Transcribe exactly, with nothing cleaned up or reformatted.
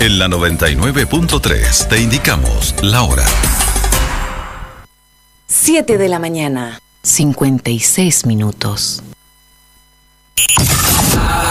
En la noventa y nueve punto tres te indicamos la hora. siete de la mañana, cincuenta y seis minutos.